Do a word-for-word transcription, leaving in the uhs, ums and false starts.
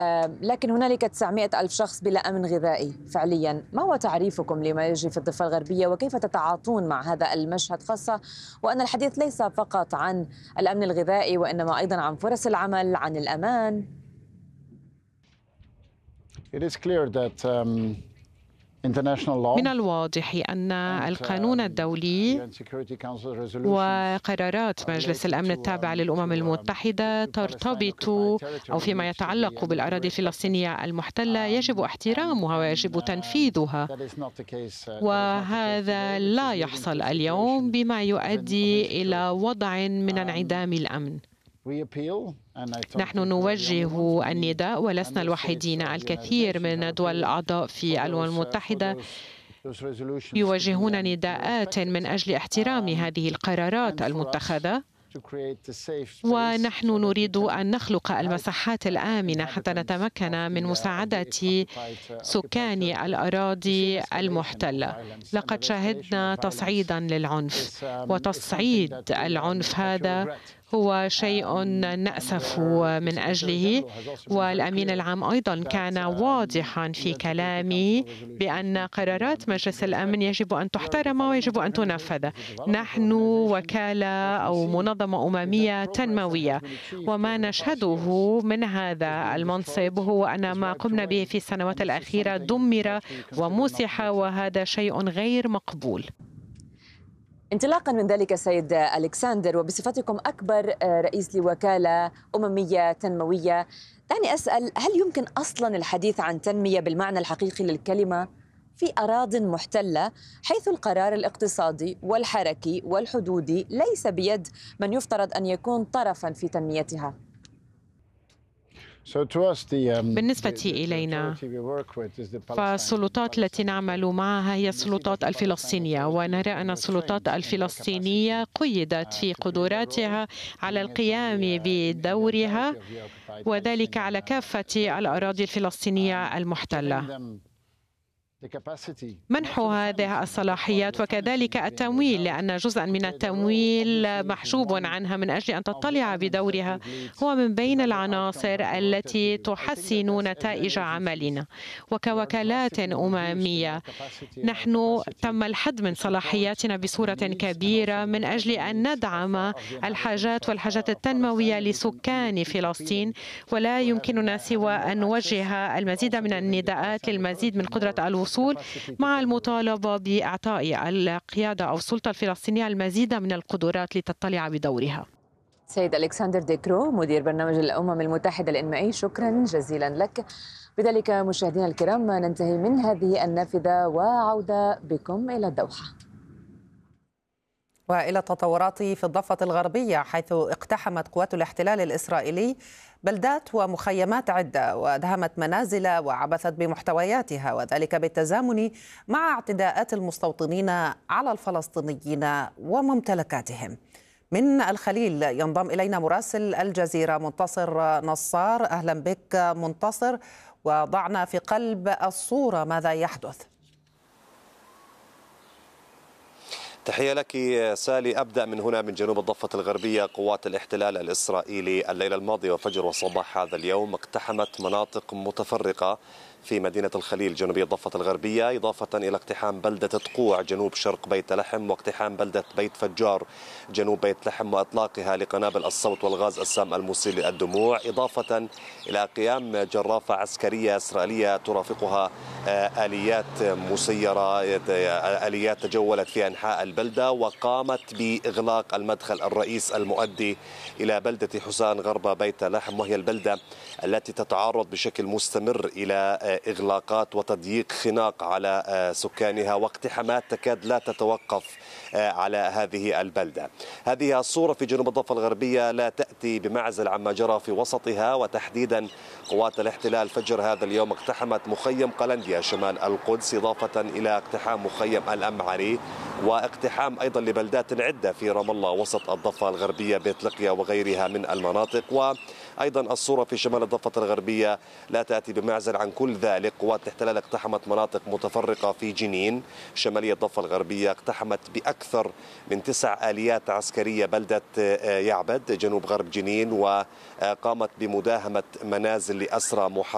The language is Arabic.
لكن هنالك تسعمائة ألف شخص بلا أمن غذائي فعليا. ما هو تعريفكم لما يجري في الضفة الغربية وكيف تتعاطون مع هذا المشهد، خاصة وأن الحديث ليس فقط عن الأمن الغذائي وإنما أيضا عن فرص العمل، عن الأمان؟ It is clear that um... من الواضح أن القانون الدولي وقرارات مجلس الأمن التابع للأمم المتحدة ترتبط أو فيما يتعلق بالأراضي الفلسطينية المحتلة يجب احترامها ويجب تنفيذها، وهذا لا يحصل اليوم بما يؤدي إلى وضع من انعدام الأمن. نحن نوجه النداء ولسنا الوحيدين، الكثير من الدول الأعضاء في الأمم المتحدة يوجهون نداءات من أجل احترام هذه القرارات المتخذة، ونحن نريد أن نخلق المساحات الآمنة حتى نتمكن من مساعدة سكان الأراضي المحتلة. لقد شهدنا تصعيدا للعنف، وتصعيد العنف هذا هو شيء نأسف من أجله، والأمين العام أيضا كان واضحا في كلامه بأن قرارات مجلس الأمن يجب أن تحترم ويجب أن تنفذ. نحن وكالة أو منظمة أممية تنموية، وما نشهده من هذا المنصب هو أن ما قمنا به في السنوات الأخيرة دمر ومسح، وهذا شيء غير مقبول. انطلاقا من ذلك سيد ألكسندر، وبصفتكم أكبر رئيس لوكالة أممية تنموية، دعني أسأل، هل يمكن أصلا الحديث عن تنمية بالمعنى الحقيقي للكلمة في أراضٍ محتلة، حيث القرار الاقتصادي والحركي والحدودي ليس بيد من يفترض أن يكون طرفا في تنميتها؟ بالنسبة إلينا فالسلطات التي نعمل معها هي السلطات الفلسطينية، ونرى أن السلطات الفلسطينية قيدت في قدراتها على القيام بدورها، وذلك على كافة الأراضي الفلسطينية المحتلة. منح هذه الصلاحيات وكذلك التمويل، لأن جزءا من التمويل محجوب عنها من أجل أن تطلع بدورها، هو من بين العناصر التي تحسن نتائج عملنا. وكوكالات أممية نحن تم الحد من صلاحياتنا بصورة كبيرة من أجل أن ندعم الحاجات والحاجات التنموية لسكان فلسطين، ولا يمكننا سوى أن نوجه المزيد من النداءات للمزيد من قدرة الوصول مع المطالبة بإعطاء القيادة أو السلطة الفلسطينية المزيد من القدرات لتطلع بدورها. سيد ألكسندر ديكرو، مدير برنامج الأمم المتحدة الإنمائي، شكرا جزيلا لك. بذلك مشاهدينا الكرام ننتهي من هذه النافذة وعودة بكم إلى الدوحة. وإلى التطورات في الضفة الغربية، حيث اقتحمت قوات الاحتلال الإسرائيلي بلدات ومخيمات عدة وأدهمت منازل وعبثت بمحتوياتها، وذلك بالتزامن مع اعتداءات المستوطنين على الفلسطينيين وممتلكاتهم. من الخليل ينضم إلينا مراسل الجزيرة منتصر نصار. أهلا بك منتصر، وضعنا في قلب الصورة ماذا يحدث. تحية لك سالي. أبدأ من هنا من جنوب الضفة الغربية. قوات الاحتلال الإسرائيلي الليلة الماضية وفجر وصباح هذا اليوم اقتحمت مناطق متفرقة في مدينة الخليل جنوبية الضفة الغربية، إضافة إلى اقتحام بلدة تقوع جنوب شرق بيت لحم، واقتحام بلدة بيت فجار جنوب بيت لحم وإطلاقها لقنابل الصوت والغاز السام المسيل للدموع، إضافة إلى قيام جرافة عسكرية إسرائيلية ترافقها آليات مسيرة، آليات تجولت في أنحاء البلدة وقامت بإغلاق المدخل الرئيس المؤدي إلى بلدة حسان غرب بيت لحم، وهي البلدة التي تتعرض بشكل مستمر إلى إغلاقات وتضييق خناق على سكانها واقتحامات تكاد لا تتوقف على هذه البلدة. هذه الصورة في جنوب الضفة الغربية لا تأتي بمعزل عما جرى في وسطها، وتحديدا قوات الاحتلال فجر هذا اليوم اقتحمت مخيم قلنديا شمال القدس، إضافة إلى اقتحام مخيم الأمعري واقتحام أيضا لبلدات عدة في رام الله وسط الضفة الغربية، بيت لقيا وغيرها من المناطق. وأيضا الصورة في شمال الضفة الغربية لا تأتي بمعزل عن كل ذلك. قوات الاحتلال اقتحمت مناطق متفرقة في جنين شمالية الضفة الغربية، اقتحمت بأكثر من تسع آليات عسكرية بلدة يعبد جنوب غرب جنين، وقامت بمداهمة منازل لأسرى محاصرين